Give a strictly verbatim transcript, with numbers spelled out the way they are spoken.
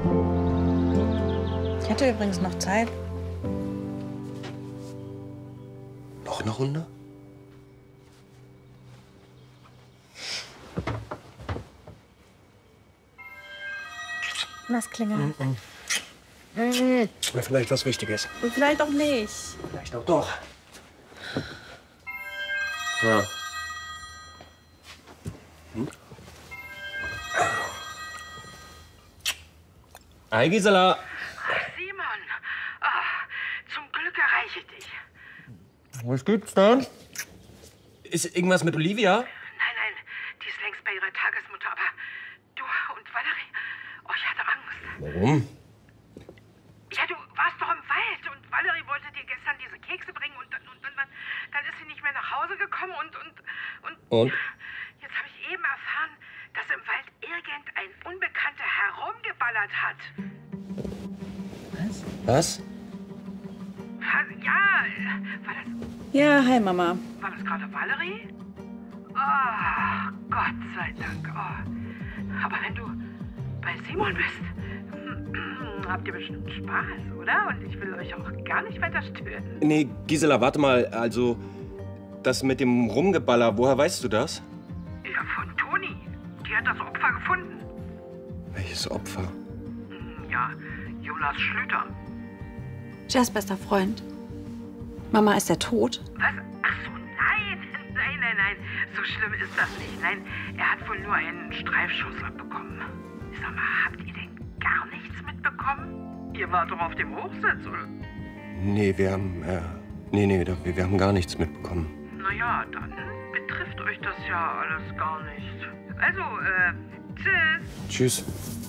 Ich hätte übrigens noch Zeit. Noch eine Runde? Lass klingeln. Mhm. Mhm. Oder vielleicht was Wichtiges. Und vielleicht auch nicht. Vielleicht auch doch. Ja. Hm? Hi, Gisela. Simon, oh, zum Glück erreiche ich dich. Was gibt's denn? Ist irgendwas mit Olivia? Nein, nein, die ist längst bei ihrer Tagesmutter. Aber du und Valerie, oh, ich hatte Angst. Warum? Ja, du warst doch im Wald und Valerie wollte dir gestern diese Kekse bringen und, und, und dann, dann ist sie nicht mehr nach Hause gekommen und... Und? Und? Und? Jetzt habe ich eben erfahren, dass im Wald irgendein Unbekannter herumgeballert hat. Was? Ja, war das... Ja, hi, Mama. War das gerade Valerie? Oh, Gott sei Dank. Oh. Aber wenn du bei Simon bist, habt ihr bestimmt Spaß, oder? Und ich will euch auch gar nicht weiter stören. Nee, Gisela, warte mal. Also, das mit dem Rumgeballer, woher weißt du das? Ja, von Toni. Die hat das Opfer gefunden. Welches Opfer? Ja, Jonas Schlüter. Jess bester Freund. Mama, ist er tot? Was? Ach so, nein. Nein, nein, nein. So schlimm ist das nicht. Nein, er hat wohl nur einen Streifschuss abbekommen. Sag mal, habt ihr denn gar nichts mitbekommen? Ihr wart doch auf dem Hochsitz, oder? Nee, wir haben... Äh, nee, nee, wir, wir haben gar nichts mitbekommen. Naja, dann betrifft euch das ja alles gar nicht. Also, äh, tschüss. Tschüss.